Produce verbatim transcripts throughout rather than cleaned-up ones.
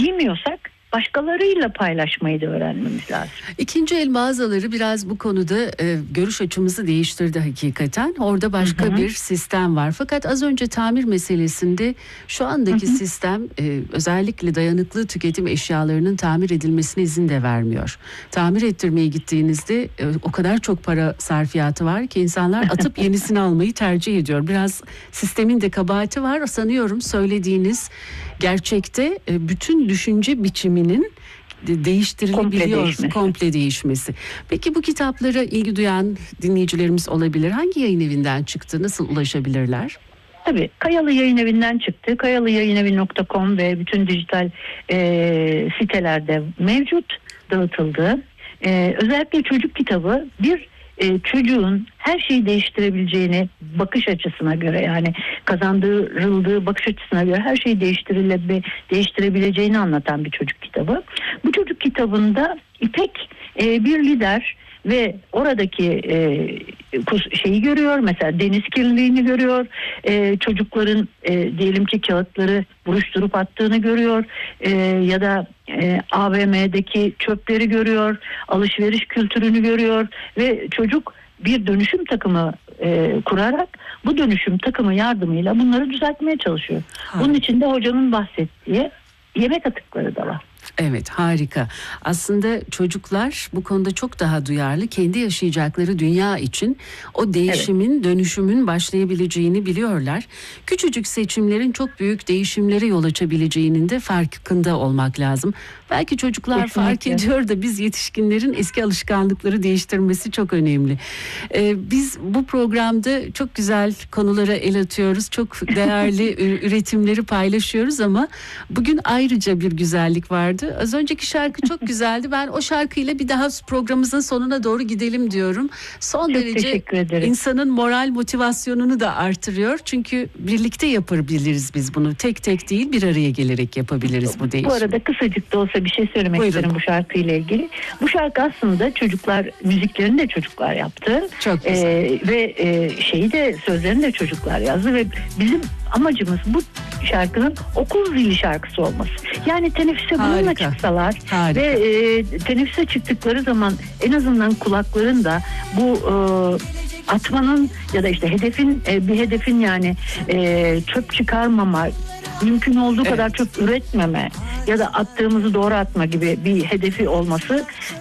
bilmiyorsak başkalarıyla paylaşmayı da öğrenmemiz lazım. İkinci el mağazaları biraz bu konuda e, görüş açımızı değiştirdi hakikaten. Orada başka hı hı. bir sistem var. Fakat az önce tamir meselesinde şu andaki hı hı. sistem e, özellikle dayanıklı tüketim eşyalarının tamir edilmesine izin de vermiyor. Tamir ettirmeye gittiğinizde e, o kadar çok para sarfiyatı var ki insanlar atıp yenisini almayı tercih ediyor. Biraz sistemin de kabahati var. Sanıyorum söylediğiniz gerçekte e, bütün düşünce biçiminin değiştirilebiliyor, komple, komple değişmesi. Peki bu kitaplara ilgi duyan dinleyicilerimiz olabilir. Hangi yayın evinden çıktı? Nasıl ulaşabilirler? Tabii Kayalı Yayın Evi'nden çıktı. kayalı yayın evi nokta com ve bütün dijital e, sitelerde mevcut, dağıtıldı. E, özellikle çocuk kitabı bir e, çocuğun her şeyi değiştirebileceğini bakış açısına göre, yani kazandırıldığı bakış açısına göre her şeyi değiştirile, değiştirebileceğini anlatan bir çocuk kitabı. Bu çocuk kitabında İpek e, bir lider ve oradaki e, şeyi görüyor, mesela deniz kirliliğini görüyor, e, çocukların e, diyelim ki kağıtları buruşturup attığını görüyor, e, ya da e, A V M'deki çöpleri görüyor, alışveriş kültürünü görüyor ve çocuk bir dönüşüm takımı e, kurarak bu dönüşüm takımı yardımıyla bunları düzeltmeye çalışıyor. Ha. Bunun içinde hocamın bahsettiği yemek atıkları da var. Evet, harika. Aslında çocuklar bu konuda çok daha duyarlı. Kendi yaşayacakları dünya için o değişimin, evet. dönüşümün başlayabileceğini biliyorlar. Küçücük seçimlerin çok büyük değişimlere yol açabileceğinin de farkında olmak lazım. Belki çocuklar Kesinlikle. fark ediyor da biz yetişkinlerin eski alışkanlıkları değiştirmesi çok önemli. Ee, biz bu programda çok güzel konulara el atıyoruz. Çok değerli üretimleri paylaşıyoruz ama bugün ayrıca bir güzellik vardı. Az önceki şarkı çok güzeldi. Ben o şarkıyla bir daha programımızın sonuna doğru gidelim diyorum. Son çok derece insanın moral motivasyonunu da artırıyor. Çünkü birlikte yapabiliriz biz bunu. Tek tek değil, bir araya gelerek yapabiliriz bu değişimi. Bu arada kısacık da olsa bir şey söylemek Buyurun. isterim bu şarkıyla ilgili. Bu şarkı aslında çocuklar, müziklerini de çocuklar yaptı. Çok güzel. Ee, ve e, şeyi de, sözlerini de çocuklar yazdı ve bizim amacımız bu şarkının okul zili şarkısı olması. Yani teneffüse bununla çıksalar Harika. ve e, teneffüse çıktıkları zaman en azından kulakların da bu e, atmanın ya da işte hedefin e, bir hedefin yani e, çöp çıkarmama, mümkün olduğu evet. kadar çöp üretmeme ya da attığımızı doğru atma gibi bir hedefi olmasını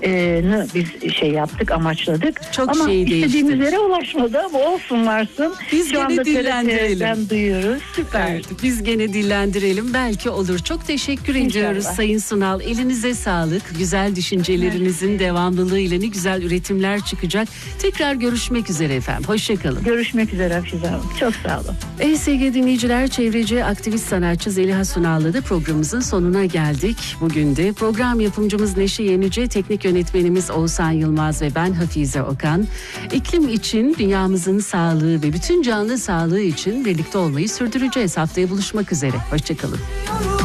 biz şey yaptık, amaçladık. Çok ama şey istediğimiz yere ulaşmadı ama olsun varsın. Biz Şu gene dillendirelim. Duyuyoruz. Süper. Evet, biz gene dillendirelim. Belki olur. Çok teşekkür İnşallah. ediyoruz Sayın Sunal. Elinize sağlık. Güzel düşüncelerinizin evet. devamlılığıyla ne güzel üretimler çıkacak. Tekrar görüşmek üzere efendim. Hoşçakalın. Görüşmek üzere Hafize Hanım. Çok sağ olun. Ey sevgili dinleyiciler, çevreci aktivist sanatçı Zeliha Sunal'la da programımızın sonuna geldik. Bugün de program yapımcımız Neşe Yenice, teknik yönetmenimiz Oğuzhan Yılmaz ve ben Hafize Okan. İklim için, dünyamızın sağlığı ve bütün canlı sağlığı için birlikte olmayı sürdüreceğiz. Haftaya buluşmak üzere. Hoşçakalın.